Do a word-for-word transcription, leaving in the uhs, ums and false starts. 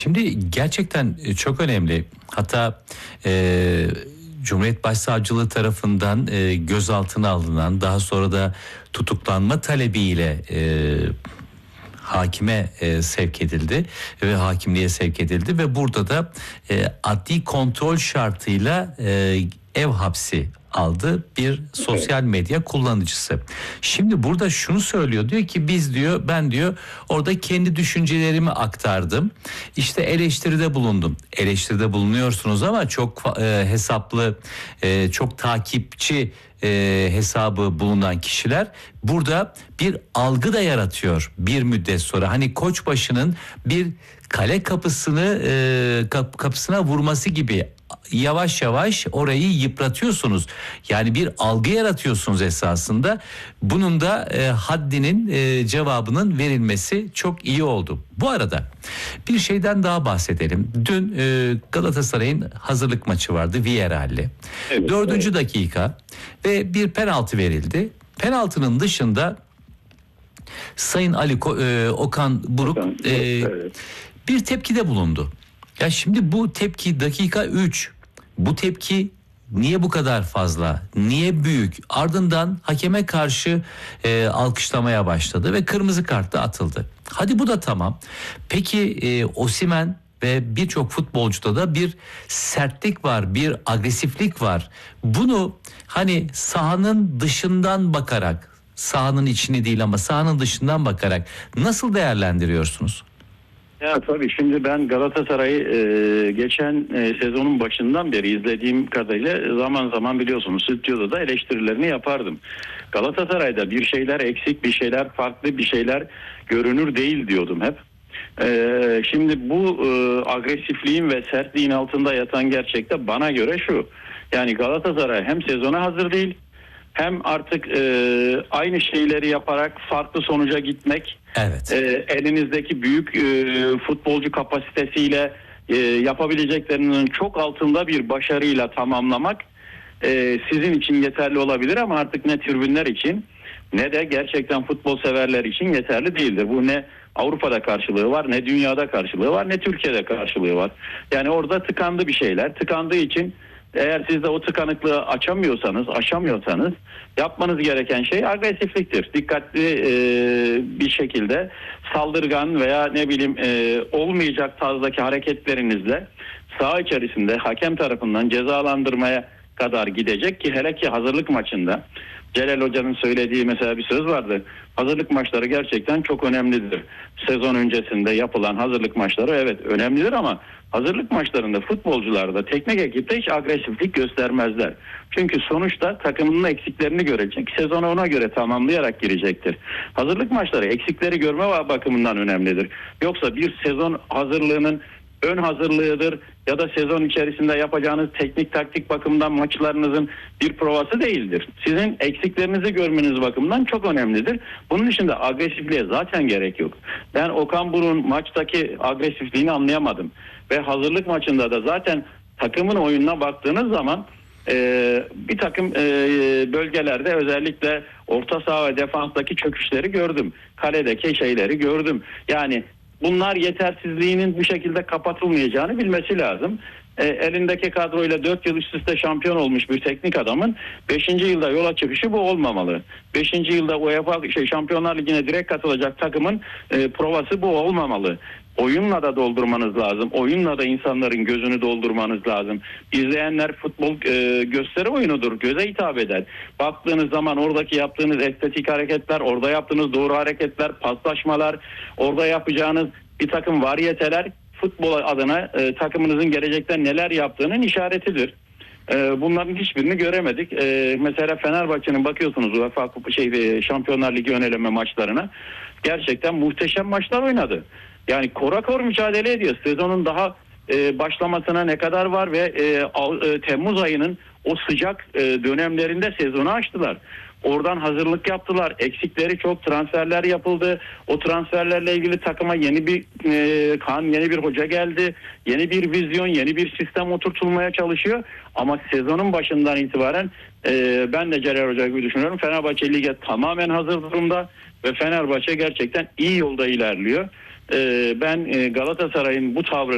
Şimdi gerçekten çok önemli. Hatta e, Cumhuriyet Başsavcılığı tarafından e, gözaltına alınan, daha sonra da tutuklanma talebiyle e, hakime e, sevk edildi ve hakimliğe sevk edildi ve burada da e, adli kontrol şartıyla e, ev hapsi aldı bir sosyal medya kullanıcısı. Şimdi burada şunu söylüyor, diyor ki biz diyor ben diyor orada kendi düşüncelerimi aktardım. İşte eleştiride bulundum. Eleştiride bulunuyorsunuz ama çok e, hesaplı, e, çok takipçi e, hesabı bulunan kişiler burada bir algı da yaratıyor bir müddet sonra. Hani Koçbaşı'nın bir kale kapısını e, kap, kapısına vurması gibi yavaş yavaş orayı yıpratıyorsunuz. Yani bir algı yaratıyorsunuz esasında. Bunun da e, haddinin e, cevabının verilmesi çok iyi oldu. Bu arada bir şeyden daha bahsedelim. Dün e, Galatasaray'ın hazırlık maçı vardı Villarreal'le. Evet, Dördüncü evet. dakika ve bir penaltı verildi. Penaltının dışında Sayın Ali Ko- e, Okan Buruk Okan, e, evet. bir tepkide bulundu. Ya şimdi bu tepki dakika üç. Bu tepki niye bu kadar fazla? Niye büyük? Ardından hakeme karşı e, alkışlamaya başladı ve kırmızı kart da atıldı. Hadi bu da tamam. Peki e, Osimhen ve birçok futbolcuda da bir sertlik var, bir agresiflik var. Bunu hani sahanın dışından bakarak, sahanın içini değil ama sahanın dışından bakarak nasıl değerlendiriyorsunuz? Ya tabii şimdi ben Galatasaray'ı e, geçen e, sezonun başından beri izlediğim kadarıyla zaman zaman biliyorsunuz stüdyoda da eleştirilerini yapardım. Galatasaray'da bir şeyler eksik, bir şeyler farklı, bir şeyler görünür değil diyordum hep. E, şimdi bu e, agresifliğin ve sertliğin altında yatan gerçekte bana göre şu. Yani Galatasaray hem sezona hazır değil, hem artık e, aynı şeyleri yaparak farklı sonuca gitmek, evet. e, elinizdeki büyük e, futbolcu kapasitesiyle e, yapabileceklerinin çok altında bir başarıyla tamamlamak e, sizin için yeterli olabilir ama artık ne tribünler için ne de gerçekten futbol severler için yeterli değildir. Bu ne Avrupa'da karşılığı var, ne dünyada karşılığı var, ne Türkiye'de karşılığı var. Yani orada tıkandı bir şeyler. Tıkandığı için eğer siz de o tıkanıklığı açamıyorsanız, aşamıyorsanız yapmanız gereken şey agresifliktir. Dikkatli e, bir şekilde saldırgan veya ne bileyim e, olmayacak tarzdaki hareketlerinizle saha içerisinde hakem tarafından cezalandırmaya kadar gidecek ki hele ki hazırlık maçında Celal Hoca'nın söylediği mesela bir söz vardı. Hazırlık maçları gerçekten çok önemlidir. Sezon öncesinde yapılan hazırlık maçları evet önemlidir ama hazırlık maçlarında futbolcular da teknik ekipte hiç agresiflik göstermezler. Çünkü sonuçta takımının eksiklerini görecek. Sezonu ona göre tamamlayarak girecektir. Hazırlık maçları eksikleri görme bakımından önemlidir. Yoksa bir sezon hazırlığının ön hazırlığıdır ya da sezon içerisinde yapacağınız teknik taktik bakımından maçlarınızın bir provası değildir. Sizin eksiklerinizi görmeniz bakımından çok önemlidir. Bunun dışında agresifliğe zaten gerek yok. Ben Okan Buruk'un maçtaki agresifliğini anlayamadım. Ve hazırlık maçında da zaten takımın oyununa baktığınız zaman e, bir takım e, bölgelerde özellikle orta saha ve defanstaki çöküşleri gördüm. Kaledeki şeyleri gördüm. Yani bunlar yetersizliğinin bu şekilde kapatılmayacağını bilmesi lazım. E, elindeki kadroyla dört yıl üst üste şampiyon olmuş bir teknik adamın beşinci yılda yola çıkışı bu olmamalı. beşinci yılda UEFA şey Şampiyonlar Ligi'ne direkt katılacak takımın e, provası bu olmamalı. Oyunla da doldurmanız lazım. Oyunla da insanların gözünü doldurmanız lazım. İzleyenler futbol e, gösteri oyunudur. Göze hitap eder. Baktığınız zaman oradaki yaptığınız estetik hareketler, orada yaptığınız doğru hareketler, paslaşmalar, orada yapacağınız bir takım varyeteler futbol adına e, takımınızın gelecekte neler yaptığının işaretidir. E, bunların hiçbirini göremedik. E, mesela Fenerbahçe'nin bakıyorsunuz UEFA şey Şampiyonlar Ligi ön eleme maçlarına gerçekten muhteşem maçlar oynadı. Yani kora kor mücadele ediyor. Sezonun daha e, başlamasına ne kadar var ve e, e, Temmuz ayının o sıcak e, dönemlerinde sezonu açtılar. Oradan hazırlık yaptılar. Eksikleri çok, transferler yapıldı. O transferlerle ilgili takıma yeni bir e, kan, yeni bir hoca geldi. Yeni bir vizyon, yeni bir sistem oturtulmaya çalışıyor. Ama sezonun başından itibaren e, ben de Celal Hoca gibi düşünüyorum. Fenerbahçe lige tamamen hazır durumda ve Fenerbahçe gerçekten iyi yolda ilerliyor. E, ben e, Galatasaray'ın bu tavrı